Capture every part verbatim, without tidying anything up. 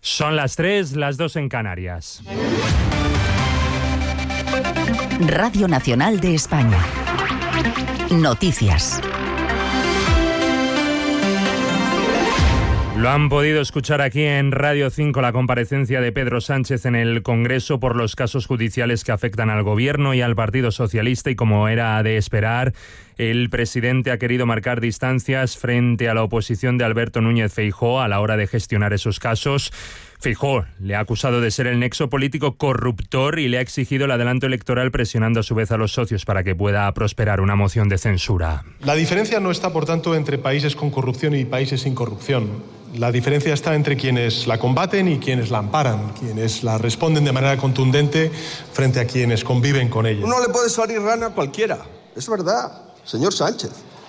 Son las tres, las dos en Canarias. Radio Nacional de España. Noticias. Lo han podido escuchar aquí en Radio cinco, la comparecencia de Pedro Sánchez en el Congreso por los casos judiciales que afectan al Gobierno y al Partido Socialista, y como era de esperar, el presidente ha querido marcar distancias frente a la oposición de Alberto Núñez Feijóo a la hora de gestionar esos casos. Feijóo le ha acusado de ser el nexo político corruptor y le ha exigido el adelanto electoral, presionando a su vez a los socios para que pueda prosperar una moción de censura. La diferencia no está, por tanto, entre países con corrupción y países sin corrupción. La diferencia está entre quienes la combaten y quienes la amparan, quienes la responden de manera contundente frente a quienes conviven con ella. Uno le puede salir rana a cualquiera, es verdad, señor Sánchez.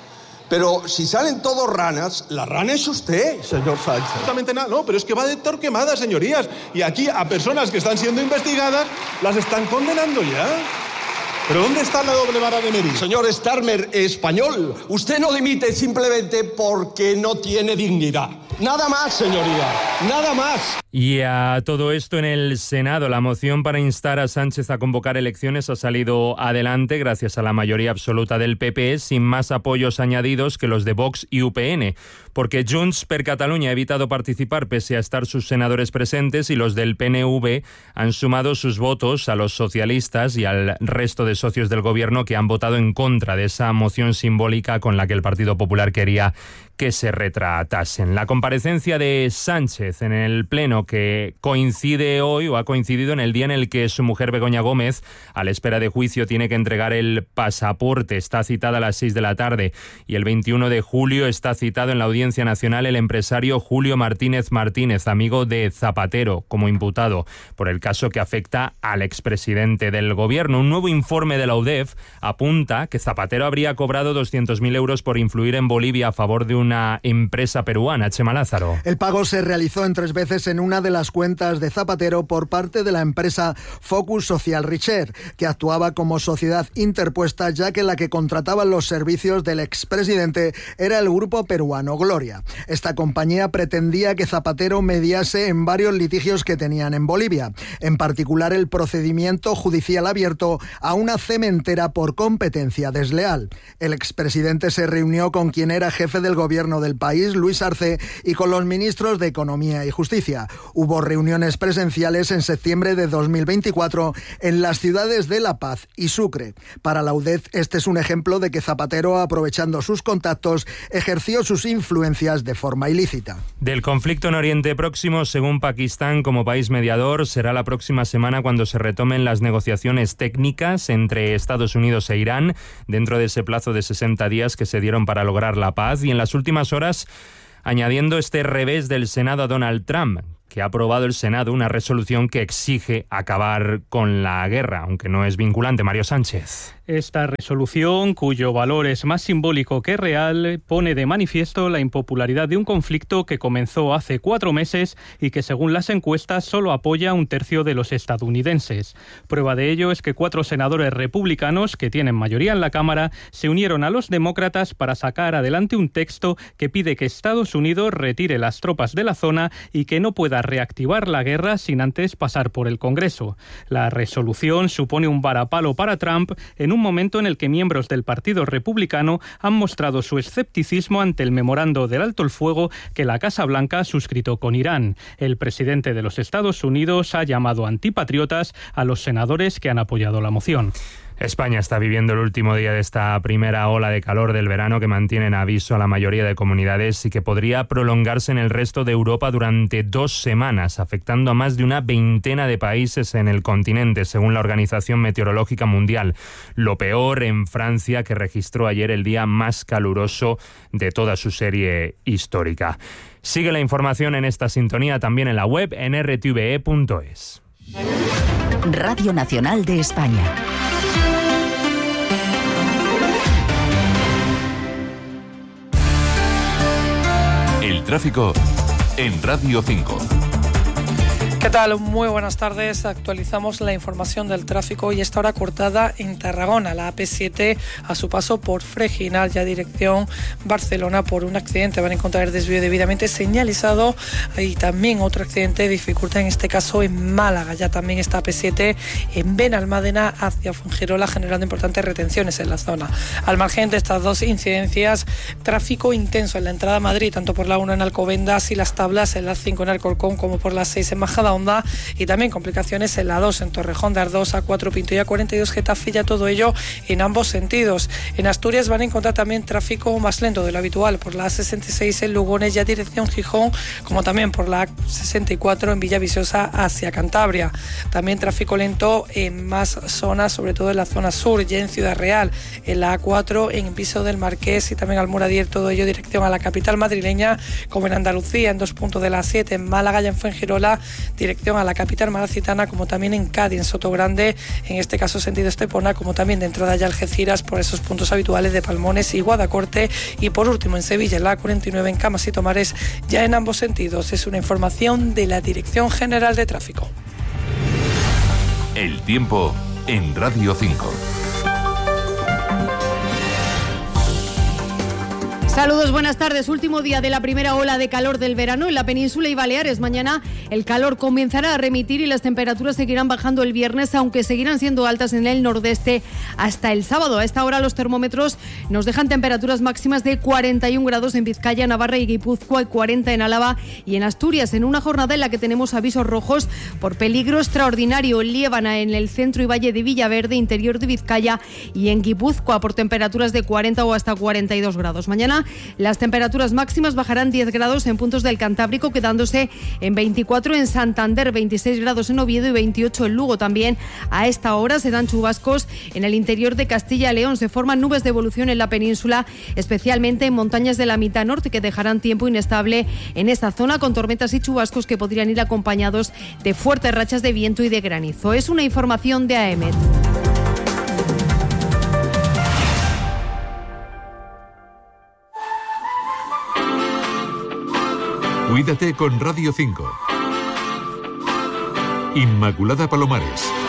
Pero si salen todos ranas, la rana es usted, señor Sánchez. Absolutamente nada, no, pero es que va de torquemada, señorías. Y aquí a personas que están siendo investigadas las están condenando ya. ¿Pero dónde está la doble vara de medir? Señor Starmer español, usted no dimite simplemente porque no tiene dignidad. Nada más, señoría, nada más. Y a todo esto, en el Senado, la moción para instar a Sánchez a convocar elecciones ha salido adelante gracias a la mayoría absoluta del P P, sin más apoyos añadidos que los de Vox y U P N, porque Junts per Catalunya ha evitado participar pese a estar sus senadores presentes, y los del P N V han sumado sus votos a los socialistas y al resto de socios del Gobierno que han votado en contra de esa moción simbólica con la que el Partido Popular quería que se retratasen. La comparecencia de Sánchez en el Pleno, que coincide hoy o ha coincidido en el día en el que su mujer Begoña Gómez, a la espera de juicio, tiene que entregar el pasaporte. Está citada a las seis de la tarde, y el veintiuno de julio está citado en la Audiencia Nacional el empresario Julio Martínez Martínez, amigo de Zapatero, como imputado por el caso que afecta al expresidente del Gobierno. Un nuevo informe de la U D E F apunta que Zapatero habría cobrado doscientos mil euros por influir en Bolivia a favor de un una empresa peruana. Chema Lázaro. El pago se realizó en tres veces en una de las cuentas de Zapatero por parte de la empresa Focus Social Research, que actuaba como sociedad interpuesta, ya que la que contrataba los servicios del expresidente era el grupo peruano Gloria. Esta compañía pretendía que Zapatero mediase en varios litigios que tenían en Bolivia, en particular el procedimiento judicial abierto a una cementera por competencia desleal. El expresidente se reunió con quien era jefe del gobierno del país, Luis Arce, y con los ministros de Economía y Justicia. Hubo reuniones presenciales en septiembre de dos mil veinticuatro en las ciudades de La Paz y Sucre. Para la U D E F, este es un ejemplo de que Zapatero, aprovechando sus contactos, ejerció sus influencias de forma ilícita. Del conflicto en Oriente Próximo, según Pakistán como país mediador, será la próxima semana cuando se retomen las negociaciones técnicas entre Estados Unidos e Irán, dentro de ese plazo de sesenta días que se dieron para lograr la paz, y en las últimas horas añadiendo este revés del Senado a Donald Trump, que ha aprobado el Senado una resolución que exige acabar con la guerra, aunque no es vinculante. Mario Sánchez. Esta resolución, cuyo valor es más simbólico que real, pone de manifiesto la impopularidad de un conflicto que comenzó hace cuatro meses y que, según las encuestas, solo apoya a un tercio de los estadounidenses. Prueba de ello es que cuatro senadores republicanos, que tienen mayoría en la Cámara, se unieron a los demócratas para sacar adelante un texto que pide que Estados Unidos retire las tropas de la zona y que no pueda reactivar la guerra sin antes pasar por el Congreso. La resolución supone un varapalo para Trump en un momento en el que miembros del Partido Republicano han mostrado su escepticismo ante el memorando del alto el fuego que la Casa Blanca ha suscrito con Irán. El presidente de los Estados Unidos ha llamado antipatriotas a los senadores que han apoyado la moción. España está viviendo el último día de esta primera ola de calor del verano que mantiene en aviso a la mayoría de comunidades y que podría prolongarse en el resto de Europa durante dos semanas, afectando a más de una veintena de países en el continente, según la Organización Meteorológica Mundial. Lo peor en Francia, que registró ayer el día más caluroso de toda su serie histórica. Sigue la información en esta sintonía también en la web en r t v e punto es. Radio Nacional de España. El tráfico en Radio cinco. ¿Qué tal? Muy buenas tardes. Actualizamos la información del tráfico y esta hora cortada en Tarragona, la A P siete a su paso por Freginal, ya dirección Barcelona por un accidente. Van a encontrar el desvío debidamente señalizado y también otro accidente dificulta en este caso en Málaga. Ya también está A P siete en Benalmádena hacia Fuengirola, generando importantes retenciones en la zona. Al margen de estas dos incidencias, tráfico intenso en la entrada a Madrid, tanto por la uno en Alcobendas y Las Tablas, en la cinco en Alcorcón, como por la seis en Majadahonda, y también complicaciones en la dos en Torrejón de Ardoz, A cuatro Pinto y A cuarenta y dos Getafe, ya todo ello en ambos sentidos. En Asturias van a encontrar también tráfico más lento de lo habitual por la A sesenta y seis en Lugones, ya dirección Gijón, como también por la A sesenta y cuatro en Villaviciosa hacia Cantabria. También tráfico lento en más zonas, sobre todo en la zona sur, ya en Ciudad Real, en la A cuatro en Piso del Marqués y también Almuradier, todo ello dirección a la capital madrileña, como en Andalucía, en dos puntos de la siete, en Málaga y en Fuengirola, dirección a la capital malacitana, como también en Cádiz, en Sotogrande, en este caso sentido Estepona, como también de entrada ya Algeciras por esos puntos habituales de Palmones y Guadacorte, y por último en Sevilla, en la A cuarenta y nueve en Camas y Tomares, ya en ambos sentidos. Es una información de la Dirección General de Tráfico. El tiempo en Radio cinco. Saludos, buenas tardes. Último día de la primera ola de calor del verano en la península y Baleares. Mañana el calor comenzará a remitir y las temperaturas seguirán bajando el viernes, aunque seguirán siendo altas en el nordeste hasta el sábado. A esta hora los termómetros nos dejan temperaturas máximas de cuarenta y un grados en Vizcaya, Navarra y Guipúzcoa, y cuarenta en Álava y en Asturias, en una jornada en la que tenemos avisos rojos por peligro extraordinario en Liébana, en el centro y valle de Villaverde, interior de Vizcaya, y en Guipúzcoa por temperaturas de cuarenta o hasta cuarenta y dos grados. Mañana las temperaturas máximas bajarán diez grados en puntos del Cantábrico, quedándose en veinticuatro en Santander, veintiséis grados en Oviedo y veintiocho en Lugo. También a esta hora se dan chubascos en el interior de Castilla y León. Se forman nubes de evolución en la península, especialmente en montañas de la mitad norte, que dejarán tiempo inestable en esta zona, con tormentas y chubascos que podrían ir acompañados de fuertes rachas de viento y de granizo. Es una información de A E M E T. Cuídate con Radio cinco. Inmaculada Palomares.